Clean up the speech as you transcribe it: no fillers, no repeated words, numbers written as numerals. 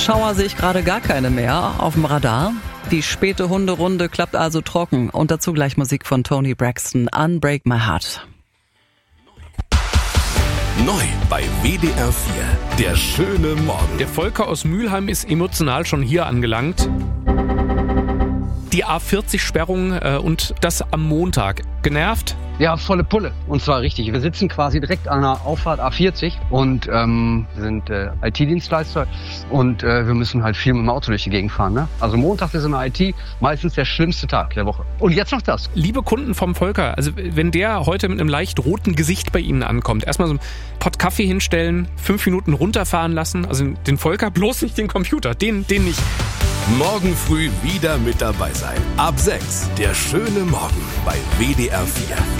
Schauer sehe ich gerade gar keine mehr auf dem Radar. Die späte Hunderunde klappt also trocken. Und dazu gleich Musik von Toni Braxton, Unbreak My Heart. Neu bei WDR 4, der schöne Morgen. Der Volker aus Mülheim ist emotional schon hier angelangt. Die A40-Sperrung und das am Montag. Genervt? Ja, volle Pulle. Und zwar richtig. Wir sitzen quasi direkt an der Auffahrt A40 und sind IT-Dienstleister und wir müssen halt viel mit dem Auto durch die Gegend fahren. Ne? Also Montag ist in der IT meistens der schlimmste Tag der Woche. Und jetzt noch das. Liebe Kunden vom Volker, also wenn der heute mit einem leicht roten Gesicht bei Ihnen ankommt, erstmal so einen Pott Kaffee hinstellen, 5 Minuten runterfahren lassen, also den Volker, bloß nicht den Computer, den nicht. Morgen früh wieder mit dabei sein. Ab 6, der schöne Morgen bei WDR 4.